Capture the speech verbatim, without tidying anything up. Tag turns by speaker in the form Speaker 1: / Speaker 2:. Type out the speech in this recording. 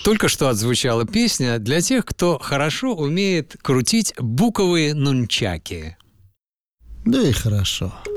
Speaker 1: Только что отзвучала песня для тех, кто хорошо умеет крутить буковые нунчаки.
Speaker 2: Да и хорошо.